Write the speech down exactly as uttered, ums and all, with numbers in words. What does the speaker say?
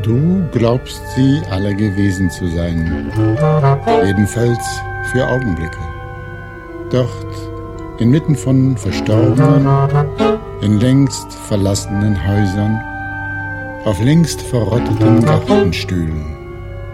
Du glaubst sie alle gewesen zu sein, jedenfalls für Augenblicke. Dort, inmitten von Verstorbenen, in längst verlassenen Häusern, auf längst verrotteten Gartenstühlen,